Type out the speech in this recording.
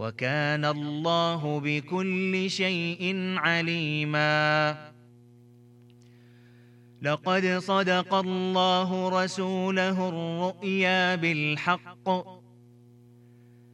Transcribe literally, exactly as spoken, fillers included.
وكان الله بكل شيء عليما. لقد صدق الله رسوله الرؤيا بالحق